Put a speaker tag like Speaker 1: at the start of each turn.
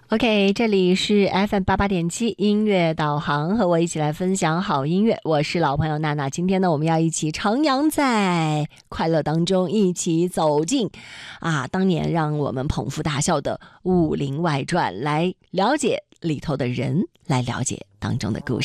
Speaker 1: OK，这里是 FM88.7音乐导航，和我一起来分享好音乐。我是老朋友娜娜，今天呢，我们要一起徜徉在快乐当中，一起走进当年让我们捧腹大笑的《武林外传》，来了解里头的人，来了解当中的故事。